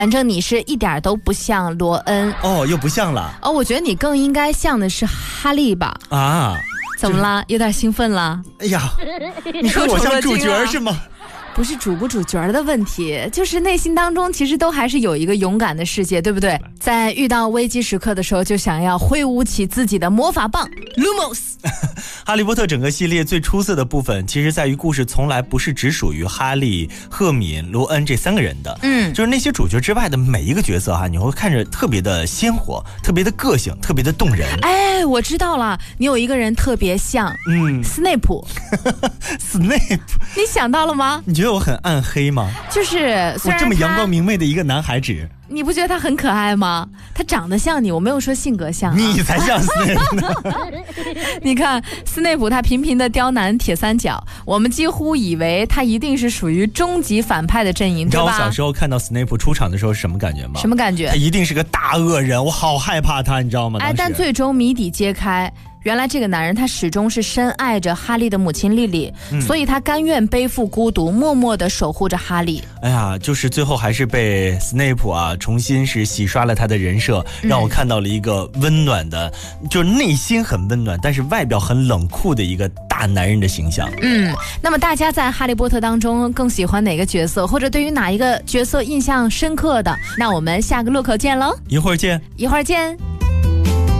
反正你是一点都不像罗恩。 哦，又不像了。 哦，我觉得你更应该像的是哈利吧？ 啊， 怎么了？有点兴奋了？ 哎呀，你说我像主角是吗？ 不是主不主角的问题，就是内心当中其实都还是有一个勇敢的世界，对不对？在遇到危机时刻的时候，就想要挥舞起自己的魔法棒 Lumos。 哈利波特整个系列最出色的部分，其实在于故事从来不是只属于哈利、赫敏、罗恩这3个人的，就是那些主角之外的每一个角色你会看着特别的鲜活，特别的个性，特别的动人。 哎，我知道了，你有一个人特别像，斯内普。 斯内普， 你想到了吗？ 你觉得我很暗黑吗？ 就是我这么阳光明媚的一个男孩子， 你不觉得他很可爱吗？他长得像你，我没有说性格像你才像斯内普呢。 你看斯内普他频频的刁难铁三角，我们几乎以为他一定是属于终极反派的阵营，对吧？ 你知道我小时候看到斯内普出场的时候是什么感觉吗？ 什么感觉？ 他一定是个大恶人，我好害怕他，你知道吗？ 但最终谜底揭开，原来这个男人他始终是深爱着哈利的母亲莉莉，所以他甘愿背负孤独，默默地守护着哈利。 哎呀，就是最后还是被斯内普重新是洗刷了他的人设，让我看到了一个温暖的，就是内心很温暖，但是外表很冷酷的一个大男人的形象。 那么大家在哈利波特当中更喜欢哪个角色，或者对于哪一个角色印象深刻的？那我们下个路口见喽！ 一会儿见。